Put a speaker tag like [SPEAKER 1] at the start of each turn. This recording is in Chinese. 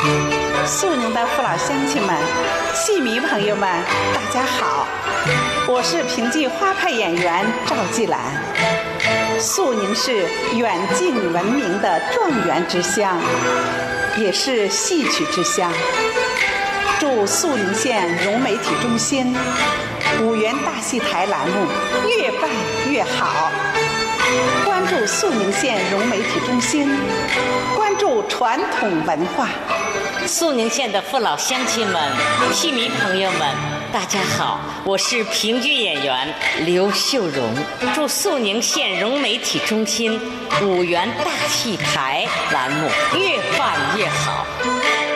[SPEAKER 1] 肃宁的父老乡亲们、戏迷朋友们，大家好，我是评剧花派演员赵继兰。肃宁是远近闻名的状元之乡，也是戏曲之乡。祝肃宁县融媒体中心五原大戏台栏目越办越好。关注肃宁县融媒体中心，关注传统文化。
[SPEAKER 2] 肃宁县的父老乡亲们、戏迷朋友们，大家好，我是评剧演员刘秀荣。祝肃宁县融媒体中心五原大戏台栏目越办越好。